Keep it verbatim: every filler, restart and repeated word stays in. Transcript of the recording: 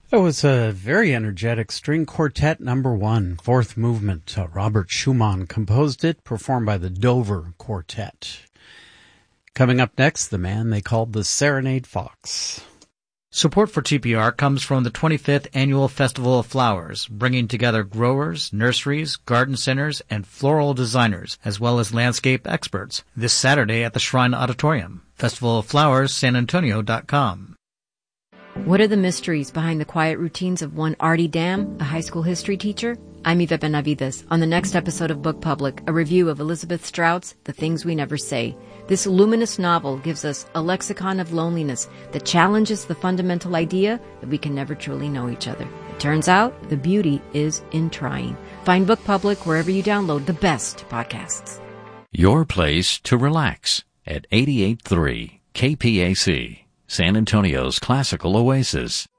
That was a very energetic string quartet number one, fourth movement. Uh, Robert Schumann composed it, performed by the Dover Quartet. Coming up next, the man they called the Serenade Fox. Support for T P R comes from the twenty-fifth Annual Festival of Flowers, bringing together growers, nurseries, garden centers, and floral designers, as well as landscape experts, this Saturday at the Shrine Auditorium. Festival of Flowers San Antonio dot com. What are the mysteries behind the quiet routines of one Artie Dam, a high school history teacher? I'm Eva Benavides. On the next episode of Book Public, a review of Elizabeth Strout's The Things We Never Say. This luminous novel gives us a lexicon of loneliness that challenges the fundamental idea that we can never truly know each other. It turns out the beauty is in trying. Find Book Public wherever you download the best podcasts. Your place to relax at eighty-eight point three K P A C, San Antonio's classical oasis.